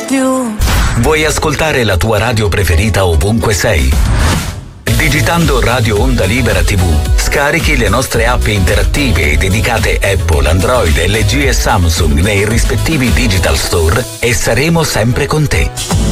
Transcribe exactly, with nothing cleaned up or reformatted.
più. Vuoi ascoltare la tua radio preferita ovunque sei? Digitando Radio Onda Libera tivù, scarichi le nostre app interattive dedicate Apple, Android, L G e Samsung nei rispettivi digital store e saremo sempre con te.